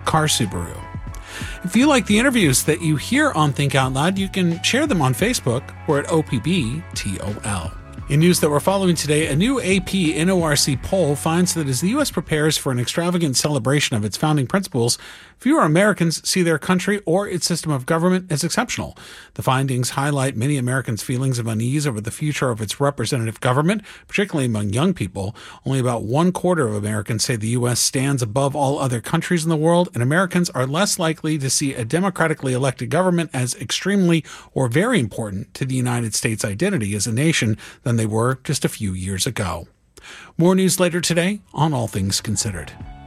car Subaru. If you like the interviews that you hear on Think Out Loud, you can share them on Facebook or at OPBTOL. In news that we're following today, a new AP NORC poll finds that as the U.S. prepares for an extravagant celebration of its founding principles, fewer Americans see their country or its system of government as exceptional. The findings highlight many Americans' feelings of unease over the future of its representative government, particularly among young people. Only about 1/4 of Americans say the U.S. stands above all other countries in the world, and Americans are less likely to see a democratically elected government as extremely or very important to the United States' identity as a nation than they were just a few years ago. More news later today on All Things Considered.